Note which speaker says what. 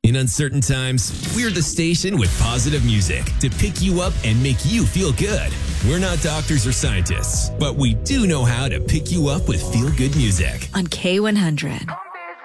Speaker 1: In uncertain times, we're the station with positive music to pick you up and make you feel good. We're not doctors or scientists, but we do know how to pick you up with feel-good music.
Speaker 2: On K100.